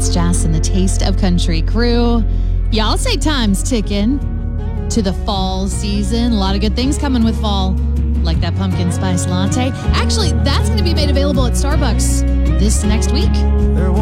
It's Jess and the Taste of Country crew. Y'all say time's ticking to the fall season. A lot of good things coming with fall, like that pumpkin spice latte. Actually, that's going to be made available at Starbucks this next week.